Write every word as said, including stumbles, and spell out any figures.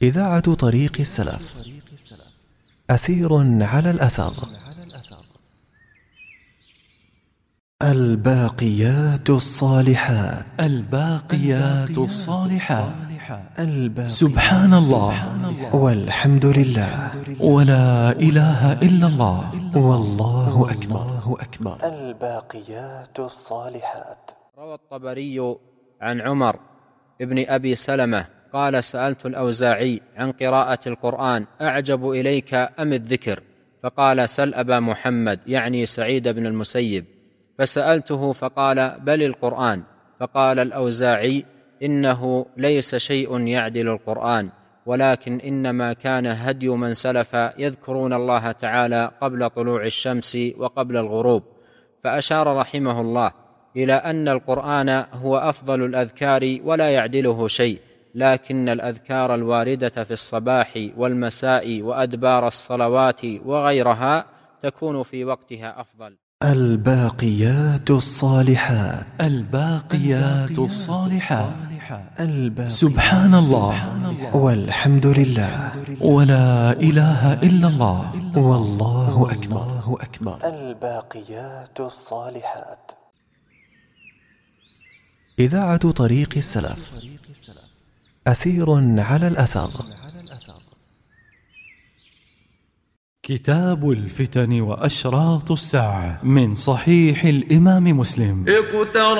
إذاعة طريق السلف. أثير على الأثر. الباقيات الصالحات. الباقيات الصالحات. سبحان الله والحمد لله ولا إله إلا الله والله أكبر. الباقيات الصالحات. روى الطبري عن عمر ابن أبي سلمة قال: سألت الأوزاعي عن قراءة القرآن: أعجب إليك أم الذكر؟ فقال: سل أبا محمد، يعني سعيد بن المسيب. فسألته فقال: بل القرآن. فقال الأوزاعي: إنه ليس شيء يعدل القرآن، ولكن إنما كان هدي من سلف يذكرون الله تعالى قبل طلوع الشمس وقبل الغروب. فأشار رحمه الله إلى أن القرآن هو أفضل الأذكار ولا يعدله شيء، لكن الأذكار الواردة في الصباح والمساء وأدبار الصلوات وغيرها تكون في وقتها أفضل. الباقيات الصالحات. الباقيات الصالحات. سبحان الله والحمد لله ولا إله إلا الله والله أكبر. الباقيات الصالحات. إذاعة طريق السلف. أثير على الأثر. كتاب الفتن وأشراط الساعة من صحيح الإمام مسلم.